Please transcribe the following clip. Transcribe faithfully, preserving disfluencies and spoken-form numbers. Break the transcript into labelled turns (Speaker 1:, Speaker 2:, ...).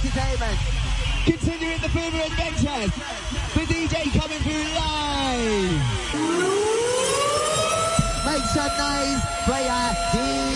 Speaker 1: Entertainment. Continuing the Boomer Adventures. The D J coming through live. Make some noise for your D J.